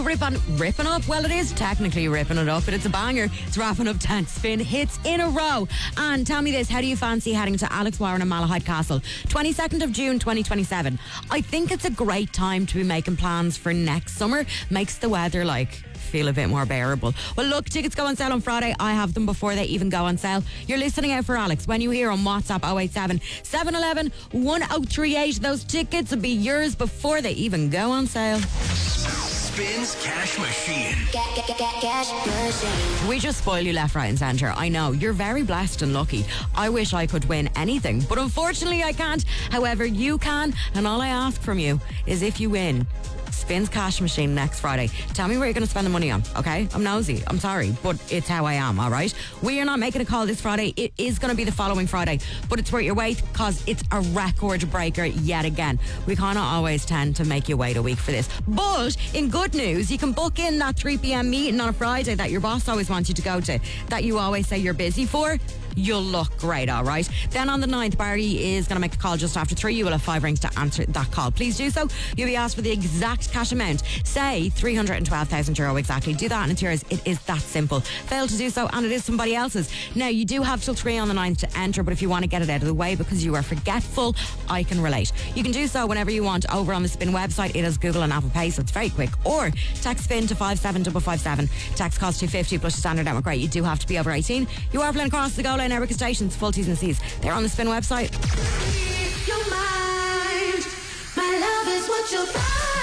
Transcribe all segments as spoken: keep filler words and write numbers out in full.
rip on ripping up. Well, it is technically ripping it up, but it's a banger. It's wrapping up ten spin hits in a row. And tell me this, how do you fancy heading to Alex Warren and Malahide Castle? twenty-second of June twenty twenty-seven. I think it's a great time to be making plans for next summer. Makes the weather like feel a bit more bearable. Well, look, tickets go on sale on Friday. I have them before they even go on sale. You're listening out for Alex. When you hear on WhatsApp oh eight seven, seven one one, one oh three eight, those tickets will be yours before they even go on sale. Spins Cash Machine. Cash Machine. We just spoil you left, right and centre. I know, you're very blessed and lucky. I wish I could win anything, but unfortunately I can't. However, you can, and all I ask from you is if you win Spins Cash Machine next Friday, tell me where you're going to spend the money on, okay? I'm nosy, I'm sorry, but it's how I am, all right? We are not making a call this Friday. It is going to be the following Friday, but it's worth your wait because it's a record breaker yet again. We kind of always tend to make you wait a week for this. But in good news, you can book in that three p.m. meeting on a Friday that your boss always wants you to go to, that you always say you're busy for. You'll look great, all right? Then on the ninth, Barry is going to make a call just after three. You will have five rings to answer that call. Please do so. You'll be asked for the exact cash amount. Say three hundred twelve thousand euro exactly. Do that and it's yours. It is that simple. Fail to do so and it is somebody else's. Now, you do have till three on the ninth to enter, but if you want to get it out of the way because you are forgetful, I can relate. You can do so whenever you want over on the Spin website. It has Google and Apple Pay, so it's very quick. Or text Spin to five seven five five seven. Text costs two fifty plus your standard network rate. You do have to be over eighteen. You are playing across the goal line Erica stations. Full T's and C's. They're on the Spin website. Your mind, my love is what you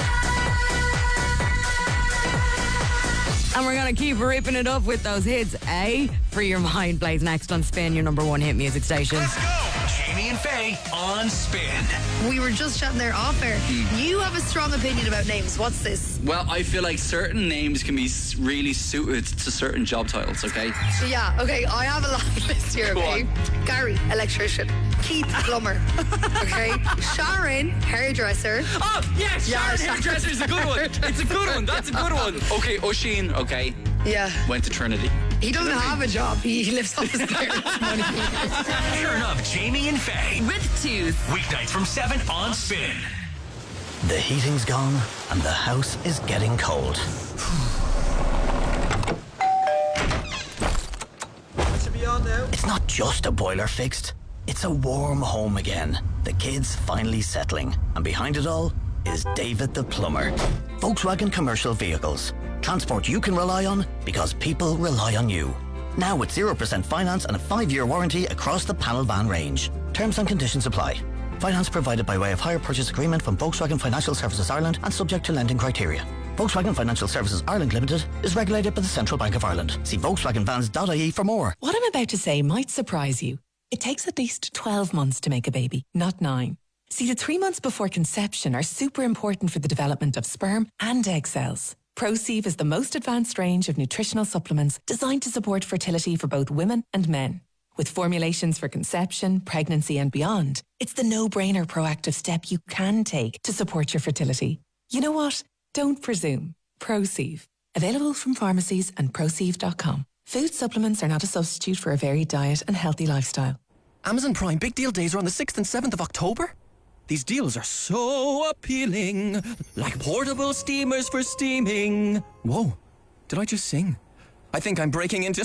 And we're going to keep ripping it up with those hits. A, Free Your Mind plays next on Spin, your number one hit music station. Let's go! Jamie and Faye on Spin. We were just chatting there off air. Mm. You have a strong opinion about names. What's this? Well, I feel like certain names can be s- really suited to certain job titles, okay? Yeah, okay, I have a long list here, Go okay? on. Gary, electrician. Keith, plumber. Okay? Sharon, hairdresser. Oh, yes! Yeah, Sharon Sharon. Hairdresser is a good one. It's a good one. That's a good one. Okay, Oisin, okay, Yeah. went to Trinity. He doesn't have a job. He lives off his parents' money. Turn up Jamie and Faye. With Tooth. Weeknights from seven on Spin. The heating's gone and the house is getting cold. Should be on now. It's not just a boiler fixed, it's a warm home again. The kids finally settling, and behind it all is David the plumber. Volkswagen Commercial Vehicles. Transport you can rely on because people rely on you. Now with zero percent finance and a five-year warranty across the panel van range. Terms and conditions apply. Finance provided by way of hire purchase agreement from Volkswagen Financial Services Ireland and subject to lending criteria. Volkswagen Financial Services Ireland Limited is regulated by the Central Bank of Ireland. See volkswagen vans dot I E for more. What I'm about to say might surprise you. It takes at least twelve months to make a baby, not nine. See, the three months before conception are super important for the development of sperm and egg cells. ProSieve is the most advanced range of nutritional supplements designed to support fertility for both women and men. With formulations for conception, pregnancy and beyond, it's the no-brainer proactive step you can take to support your fertility. You know what? Don't presume. ProSieve. Available from pharmacies and prosieve dot com. Food supplements are not a substitute for a varied diet and healthy lifestyle. Amazon Prime Big Deal Days are on the sixth and seventh of October. These deals are so appealing, like portable steamers for steaming. Whoa, did I just sing? I think I'm breaking into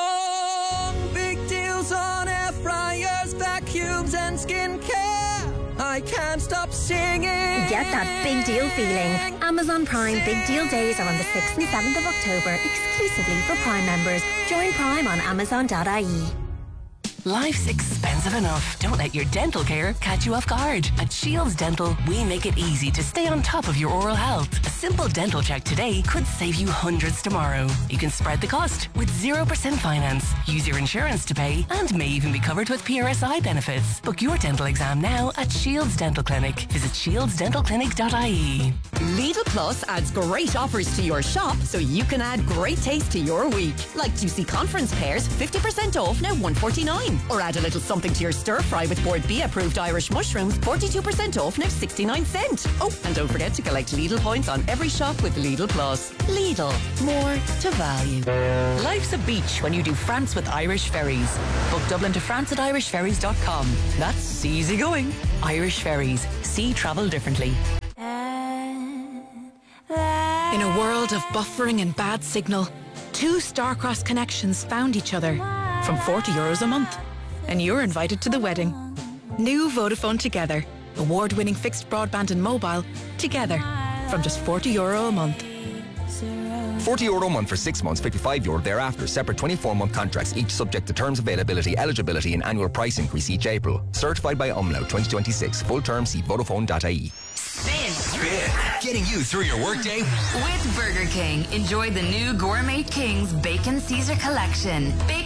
song. Big deals on air fryers, vacuums and skincare. I can't stop singing. Get that big deal feeling. Amazon Prime Big Deal Days are on the sixth and seventh of October, exclusively for Prime members. Join Prime on amazon dot I E. Life's expensive enough. Don't let your dental care catch you off guard. At Shields Dental, we make it easy to stay on top of your oral health. A simple dental check today could save you hundreds tomorrow. You can spread the cost with zero percent finance, use your insurance to pay, and may even be covered with P R S I benefits. Book your dental exam now at Shields Dental Clinic. Visit shields dental clinic dot I E. Lidl Plus adds great offers to your shop so you can add great taste to your week. Like juicy conference pears, fifty percent off now one forty-nine. Or add a little something to your stir fry with Board B approved Irish mushrooms, forty-two percent off now sixty-nine cent. Oh, and don't forget to collect Lidl points on every shop with Lidl Plus. Lidl, more to value. Life's a beach when you do France with Irish Ferries. Book Dublin to France at irish ferries dot com. That's easy going. Irish Ferries. See travel differently. In a world of buffering and bad signal, two Starcross connections found each other from forty euros a month. And you're invited to the wedding. New Vodafone Together. Award-winning fixed broadband and mobile together from just forty euro a month. forty euro a month for six months, fifty-five euro thereafter. Separate twenty-four month contracts, each subject to terms, availability, eligibility and annual price increase each April. Certified by Umlaut twenty twenty-six. Full term, see Vodafone dot I E. Spin. Spin. Getting you through your workday with Burger King. Enjoy the new Gourmet Kings Bacon Caesar Collection. Bacon